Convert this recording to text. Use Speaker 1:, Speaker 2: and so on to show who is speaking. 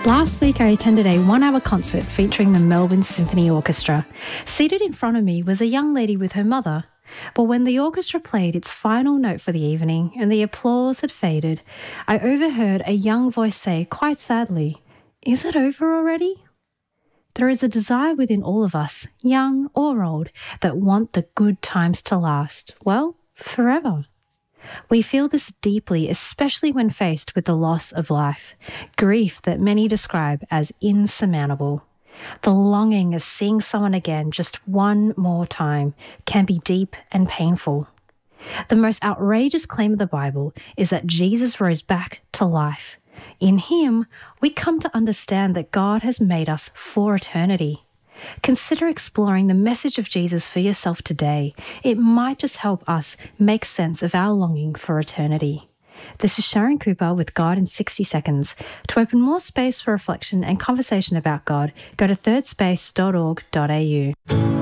Speaker 1: Last week, I attended a 1-hour concert featuring the Melbourne Symphony Orchestra. Seated in front of me was a young lady with her mother. But when the orchestra played its final note for the evening and the applause had faded, I overheard a young voice say quite sadly, "Is it over already?" There is a desire within all of us, young or old, that want the good times to last, well, forever. We feel this deeply, especially when faced with the loss of life, grief that many describe as insurmountable. The longing of seeing someone again just one more time can be deep and painful. The most outrageous claim of the Bible is that Jesus rose back to life. In him, we come to understand that God has made us for eternity. Consider exploring the message of Jesus for yourself today. It might just help us make sense of our longing for eternity. This is Sharon Cooper with God in 60 Seconds. To open more space for reflection and conversation about God, go to thirdspace.org.au.